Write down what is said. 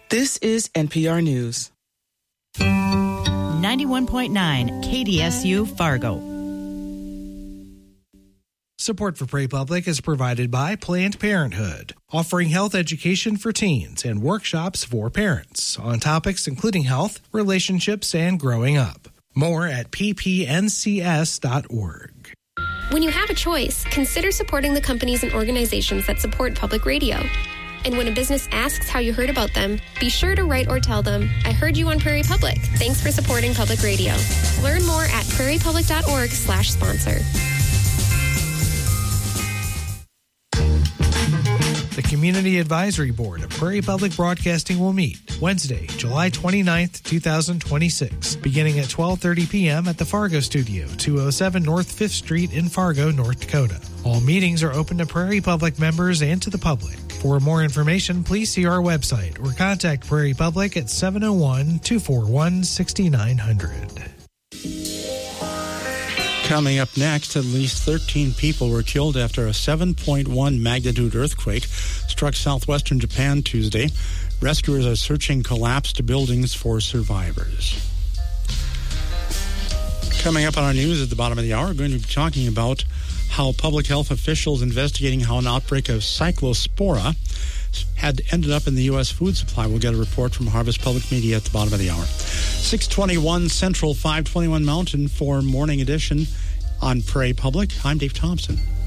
This is NPR News. 91.9 KDSU Fargo. Support for Prairie Public is provided by Planned Parenthood, offering health education for teens and workshops for parents on topics including health, relationships, and growing up. More at ppncs.org. When you have a choice, consider supporting the companies and organizations that support public radio. And when a business asks how you heard about them, be sure to write or tell them, I heard you on Prairie Public. Thanks for supporting public radio. Learn more at prairiepublic.org/sponsor. The Community Advisory Board of Prairie Public Broadcasting will meet Wednesday, July 29th, 2026, beginning at 12:30 p.m. at the Fargo Studio, 207 North 5th Street in Fargo, North Dakota. All meetings are open to Prairie Public members and to the public. For more information, please see our website or contact Prairie Public at 701-241-6900. Coming up next, at least 13 people were killed after a 7.1 magnitude earthquake struck southwestern Japan Tuesday. Rescuers are searching collapsed buildings for survivors. Coming up on our news at the bottom of the hour, we're going to be talking about how public health officials investigating how an outbreak of cyclospora had ended up in the U.S. food supply. We'll get a report from Harvest Public Media at the bottom of the hour. 621 Central, 521 Mountain for Morning Edition on Prairie Public. I'm Dave Thompson.